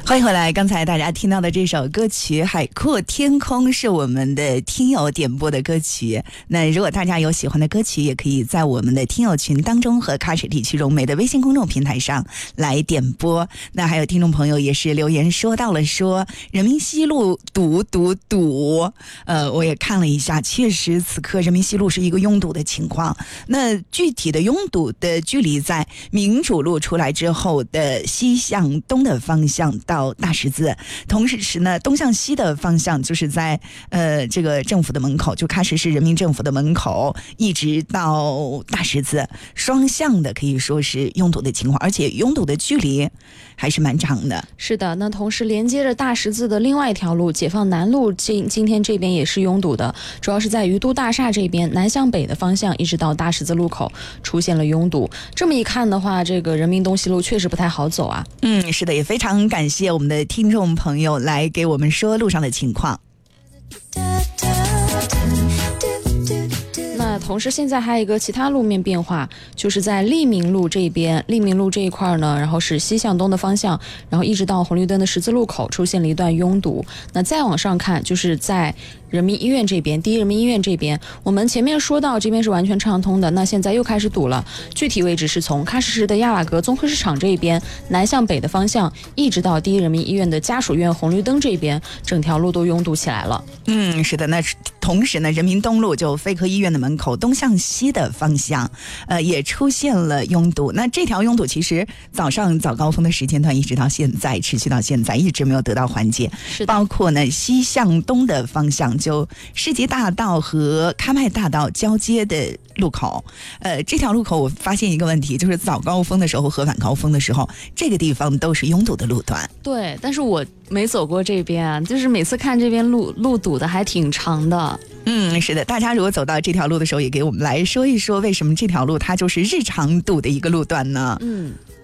欢迎回来，刚才大家听到的这首歌曲《海阔天空》是我们的听友点播的歌曲。那如果大家有喜欢的歌曲，也可以在我们的听友群当中和喀什地区融媒的微信公众平台上来点播。那还有听众朋友也是留言说到了说人民西路堵，我也看了一下，确实此刻人民西路是一个拥堵的情况。那具体的拥堵的距离在民主路出来之后的西向东的方向到大十字，同时呢东向西的方向就是在这个政府的门口，就喀什市人民政府的门口一直到大十字，双向的可以说是拥堵的情况，而且拥堵的距离还是蛮长的。 是的，那同时连接着大十字的另外一条路解放南路今天这边也是拥堵的，主要是在于都大厦这边南向北的方向一直到大十字路口出现了拥堵。这么一看的话，这个人民东西路确实不太好走啊。 是的，也非常感谢我们的听众朋友来给我们说路上的情况。 那同时现在还有一个其他路面变化，就是在利民路这边，利民路这一块呢，然后是西向东的方向，然后一直到红绿灯的十字路口出现了一段拥堵。那再往上看，就是在人民医院这边，第一人民医院这边，我们前面说到这边是完全畅通的，那现在又开始堵了。具体位置是从喀什市的亚拉格综合市场这边南向北的方向，一直到第一人民医院的家属院红绿灯这边，整条路都拥堵起来了。 是的，那同时呢，人民东路就肺科医院的门口东向西的方向，也出现了拥堵。那这条拥堵其实早高峰的时间段一直到现在，持续到现在一直没有得到缓解。包括呢西向东的方向，就世纪大道和喀麦大道交接的路口，这条路口我发现一个问题，就是早高峰的时候和晚高峰的时候，这个地方都是拥堵的路段。 对，但是我没走过这边啊，就是每次看这边路堵的还挺长的。 是的，大家如果走到这条路的时候，也给我们来说一说，为什么这条路它就是日常堵的一个路段呢？